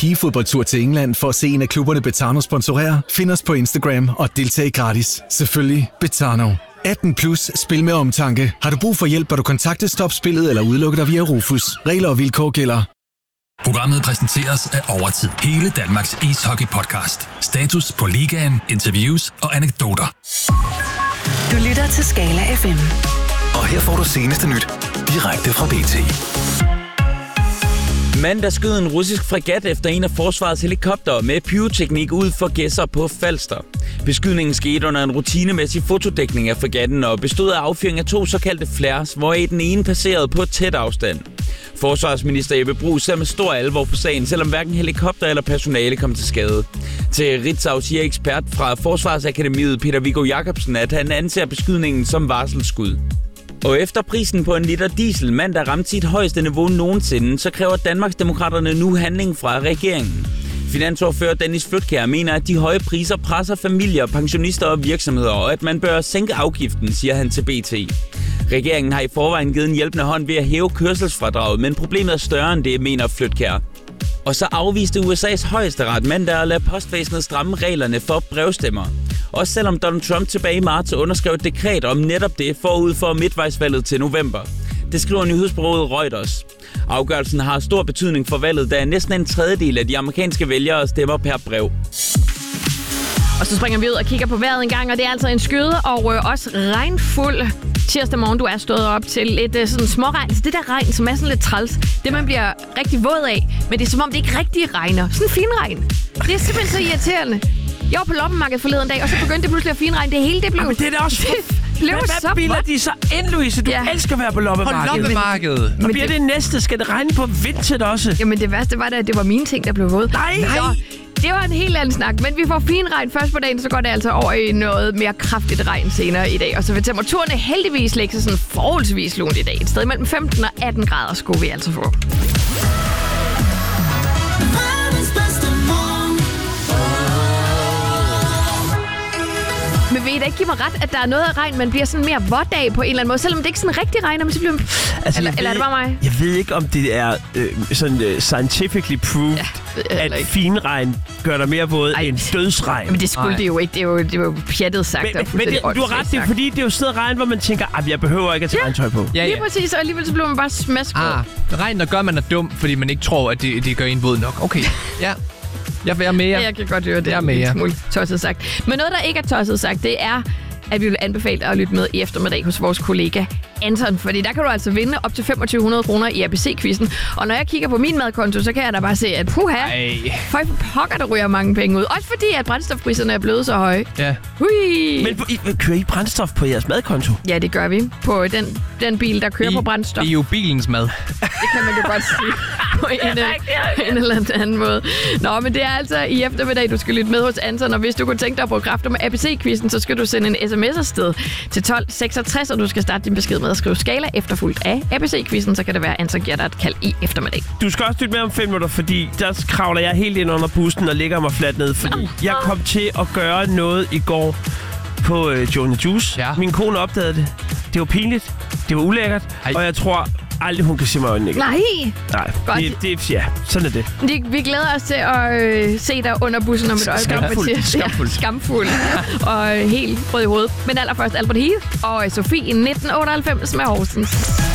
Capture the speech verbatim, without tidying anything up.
pigefodboldtur til England for at se en af klubberne Betano sponsorere? Find os på Instagram og deltag gratis. Selvfølgelig Betano. atten plus, spil med omtanke. Har du brug for hjælp, bør du kontakte Stop Spillet eller udelukke dig via Rufus. Regler og vilkår gælder. Programmet præsenteres af Overtid. Hele Danmarks ice-hockey-podcast. Status på ligaen, interviews og anekdoter. Du lytter til Skala F M. Og her får du seneste nyt direkte fra B T. Mandag skød en russisk fregat efter en af forsvarets helikoptere med pyroteknik ud for Gedser på Falster. Beskydningen skete under en rutinemæssig fotodækning af fregatten og bestod af affyring af to såkaldte flares, hvoraf den ene passerede på tæt afstand. Forsvarsminister Jeppe Bruus ser med stor alvor på sagen, selvom hverken helikopter eller personale kom til skade. Til Ritzau siger ekspert fra Forsvarsakademiet Peter Viggo Jacobsen, at han anser beskydningen som varselsskud. Og efter prisen på en liter diesel mandag ramte sit højeste niveau nogensinde, så kræver Danmarksdemokraterne nu handling fra regeringen. Finansordfører Dennis Flydtkjær mener, at de høje priser presser familier, pensionister og virksomheder, og at man bør sænke afgiften, siger han til B T. Regeringen har i forvejen givet en hjælpende hånd ved at hæve kørselsfradraget, men problemet er større end det, mener Flydtkjær. Og så afviste U S A's højesteret mandag at lade postvæsenet stramme reglerne for brevstemmer. Også selvom Donald Trump tilbage i marts underskrev et dekret om netop det forud for midtvejsvalget til november. Det skriver nyhedsbureauet Reuters. Afgørelsen har stor betydning for valget, da næsten en tredjedel af de amerikanske vælgere stemmer per brev. Og så springer vi ud og kigger på vejret en gang, og det er altså en skyde og øh, også regnfuld tirsdag morgen. Du er stået op til et øh, sådan småregn. Altså det der regn, som er sådan lidt træls, det man bliver rigtig våd af, men det er som om det ikke rigtig regner. Sådan en fin regn. Det er simpelthen så irriterende. Jeg var på loppemarkedet forleden dag, og så begyndte det pludselig at finregne. Det hele det blev... Men det er da også... Det blev hvad så bilder de så ind, Louise? Du ja. elsker at være på loppemarkedet. På loppemarkedet. Hvad bliver det næste? Skal det regne på Vinted også? Jamen det værste var da, at det var mine ting, der blev våde. Nej! Nej. Det var en helt anden snak, men vi får fin regn først på dagen, så går det altså over i noget mere kraftigt regn senere i dag. Og så vil temperaturen heldigvis lægge sig sådan forholdsvis lunt i dag. Et sted mellem femten og atten grader skulle vi altså få. Men vil I da ikke give mig ret, at der er noget af regn, man bliver sådan mere vådt af på en eller anden måde? Selvom det ikke sådan rigtig regner, men så bliver man... Altså, eller, ved, eller er det bare mig? Jeg ved ikke, om det er øh, sådan uh, scientifically proved, ja, at finregn gør dig mere våd end dødsregn. Men det skulle Ej. det jo ikke. Det er jo, det er jo pjattet sagt. Men, men det, du har ret, det er fordi, det er jo stedet regn, hvor man tænker, at jeg behøver ikke at tage ja. regntøj på. Ja, ja. Lige præcis, og alligevel så bliver man bare smasket. Ah, regn, der gør, man er dum, fordi man ikke tror, at det, det gør en våd nok. Okay, ja. Jeg vil mere. Ja, jeg kan godt høre det. Jeg er mere. Smule tosset sagt. Men noget, der ikke er tosset sagt, det er, at vi vil anbefale dig at lytte med i eftermiddag hos vores kollega Anton. Fordi der kan du altså vinde op til femogtyve hundrede kroner i A B C-quizzen. Og når jeg kigger på min madkonto, så kan jeg da bare se, at puha, for pokker, der ryger mange penge ud. Også fordi, at brændstofpriserne er blevet så høje. Ja. Hui. Men I, kører I brændstof på jeres madkonto? Ja, det gør vi. På den, den bil, der kører I, på brændstof. Det er jo bilens mad. Det kan man jo godt sige på en, en eller anden måde. Nå, men det er altså i eftermiddag, du skal lytte med hos Anton. Og hvis du kunne tænke dig at bruge kræfter med A B C-quizzen, så skal du sende en sms afsted til tolv seksogtres, og du skal starte din besked med at skrive Skala efterfulgt af A B C-quizzen, så kan det være, at Anton giver dig et kald i eftermiddag. Du skal også lytte med om fem minutter, fordi der kravler jeg helt ind under bussen og ligger mig fladt ned, fordi jeg kom til at gøre noget i går på øh, Joe Juice. Ja. Min kone opdagede det. Det var pinligt. Det var ulækkert. Ej. Og jeg tror aldrig, hun kan se mig i øjnene igen. Nej! Nej, det, det, ja, sådan er det. det. Vi glæder os til at øh, se dig under bussen om et øjeblik. Skamfuld. Skamfuld. Ja, skamfuld. Og øh, helt rød i hovedet. Men allerførst Albert Heath og Sofie nitten otteoghalvfems med Horsens.